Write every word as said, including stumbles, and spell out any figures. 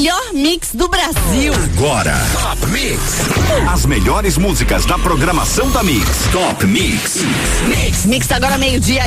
melhor mix do Brasil. Agora, Top Mix. As melhores músicas da programação da Mix. Top Mix. Mix, mix agora meio-dia